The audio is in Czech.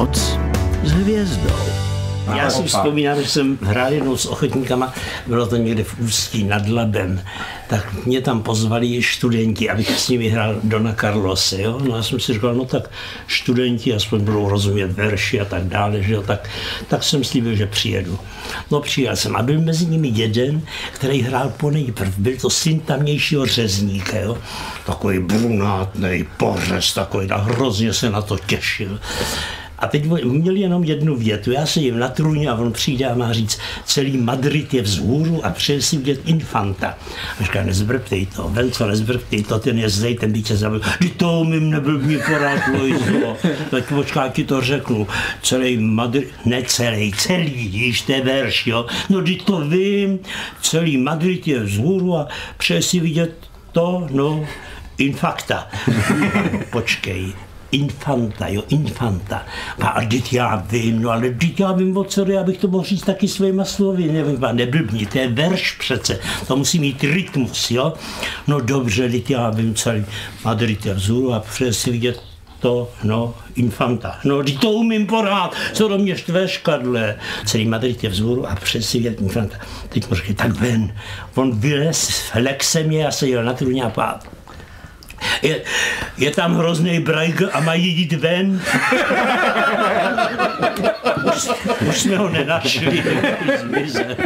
Noc s hvězdou. Já si vzpomínám, že jsem hrál jednou s ochotníkama, bylo to někde v Ústí nad Labem, tak mě tam pozvali studenti, abych s nimi hrál Dona Carlose, jo? No já jsem si říkal, no tak studenti aspoň budou rozumět verši a tak dále, že jo? Tak jsem slíbil, že přijedu. No přijel jsem a byl mezi nimi jeden, který hrál ponejprv, byl to syn tamnějšího řezníka, jo? Takový brunátnej pořez, takový, a hrozně se na to těšil. A teď měli jenom jednu větu, já se jim na trůně a on přijde a má říct, celý Madrid je vzhůru a přeje si vidět infanta. A říká, nezbrbtej to, Venco, nezbrbtej to, ten je zdej, ten by tě zabil. Ty to umím, nebyl mě porád, Lojzo. Tak počká, ti to řeknu, celý Madrid, ne celý, již to je verš, jo. No, ty to vím, celý Madrid je vzhůru a přeje si vidět to, no, infakta. Počkej. Infanta, jo, infanta. A teď já vím, no ale teď já vím, o co, já bych to mohl říct taky svýma slovy, nevím, neblbni, to je verš přece, to musí mít rytmus, jo. No dobře, teď já vím, celý Madrid je vzhůru a přeje si vidět to, no, infanta. No, teď to umím porád, co do mě štve škadle. Celý Madrid je vzhůru a přeje si vidět infanta. Teď mu říkají, tak ven. On vylez, vlek se mě a seděl na trůně a je tam hrozný brajk a mají jít ven. Už jsme ho nenašli.